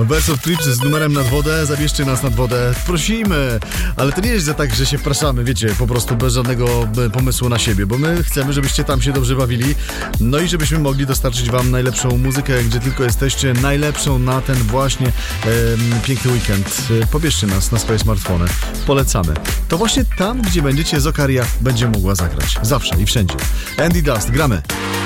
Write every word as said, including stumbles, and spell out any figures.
Birds of Trips z numerem nad wodę, zabierzcie nas nad wodę, prosimy, ale to nie jest za tak, że się wpraszamy, wiecie, po prostu bez żadnego pomysłu na siebie, bo my chcemy, żebyście tam się dobrze bawili, no i żebyśmy mogli dostarczyć wam najlepszą muzykę, gdzie tylko jesteście, najlepszą na ten właśnie e, piękny weekend. Pobierzcie nas na swoje smartfony, polecamy. To właśnie tam, gdzie będziecie, Zokaria będzie mogła zagrać, zawsze i wszędzie. Andy Dust, gramy.